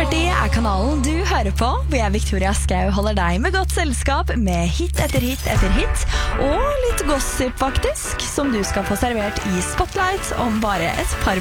Det kanalen du hører på, hvor jeg, Victoria Skau, holder deg med godt selskap med hit etter hit etter hit, og litt gossip faktisk, som du skal få servert i Spotlight om bare et par